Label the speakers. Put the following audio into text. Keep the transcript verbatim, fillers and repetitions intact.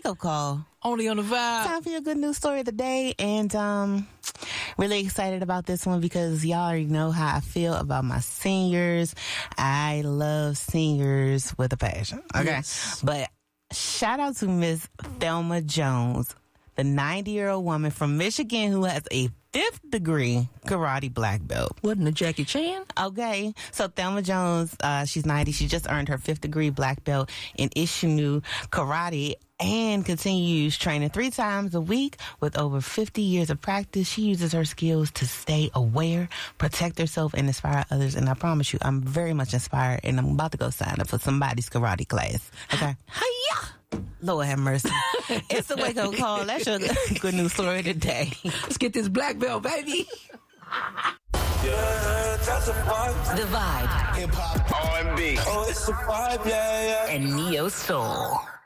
Speaker 1: wake up call.
Speaker 2: Only on the vibe.
Speaker 1: Time for your good news story of the day. And um, really excited about this one because y'all already know how I feel about my seniors. I love seniors with a passion. Okay.
Speaker 2: Yes.
Speaker 1: But shout out to Miss Thelma Jones, the ninety-year-old woman from Michigan who has a fifth degree karate black belt.
Speaker 2: Wasn't it Jackie Chan?
Speaker 1: Okay. So Thelma Jones, uh, she's ninety. She just earned her fifth degree black belt in Ishinu karate and continues training three times a week with over fifty years of practice. She uses her skills to stay aware, protect herself, and inspire others. And I promise you, I'm very much inspired, and I'm about to go sign up for somebody's karate class. Okay?
Speaker 2: Hiya!
Speaker 1: Lord have mercy. It's a wake-up call. That's your good news story today.
Speaker 2: Let's get this black belt, baby.
Speaker 3: Yeah, that's a vibe.
Speaker 4: The Vibe.
Speaker 3: Hip hop, R and B. Oh, it's a vibe, yeah, yeah.
Speaker 4: And Neo Soul.